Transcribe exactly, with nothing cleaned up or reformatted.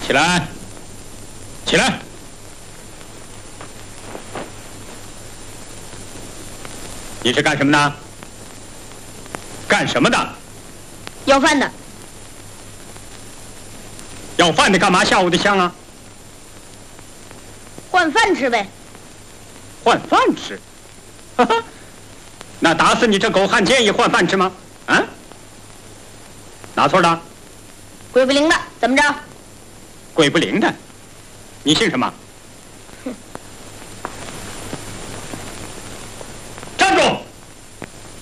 起来，起来！你是干什么的？干什么的？ 要饭的。 要饭的干嘛下午的香啊？ 换饭吃呗。 换饭吃？哈哈，那打死你这狗汉奸也换饭吃吗？啊？哪村的？ 鬼不灵的，怎么着？ 鬼不灵的，你姓什么？